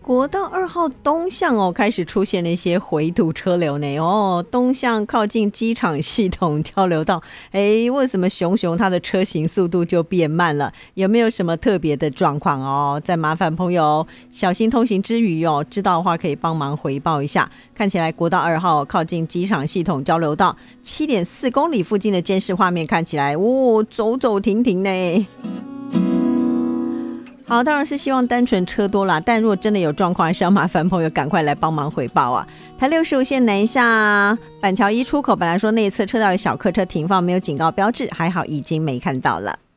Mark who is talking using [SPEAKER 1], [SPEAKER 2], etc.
[SPEAKER 1] 国道2号东向开始出现了一些回堵车流呢。东向靠近机场系统交流道，为什么熊它的车行速度就变慢了？有没有什么特别的状况再麻烦朋友小心通行之余知道的话可以帮忙回报一下。看起来国道2号靠近机场系统交流道 7.4 公里附近的监视画面看起来走走停停呢。好，当然是希望单纯车多啦，但如果真的有状况，还是要麻烦朋友赶快来帮忙回报啊。台65线南下板桥一出口，本来说内侧车道有小客车停放，没有警告标志，还好已经没看到了。